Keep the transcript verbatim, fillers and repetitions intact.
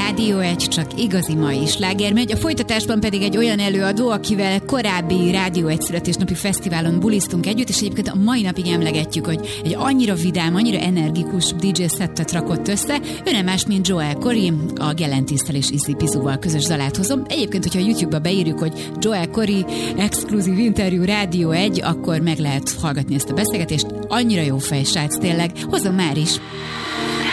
Rádió egy, csak igazi mai sláger megy. A folytatásban pedig egy olyan előadó, akivel korábbi Rádió egy születésnapi fesztiválon bulisztunk együtt, és egyébként a mai napig emlegetjük, hogy egy annyira vidám, annyira energikus dé dzsé szettet rakott össze. Ő nem más, mint Joel Corry, a Galantis-tel és Izzy Pizzuval közös dalát hozom. Egyébként, hogyha a YouTube-ba beírjuk, hogy Joel Corry exkluzív interjú Rádió egy, akkor meg lehet hallgatni ezt a beszélgetést. Annyira jó fej, srác, tényleg. Hozom már is!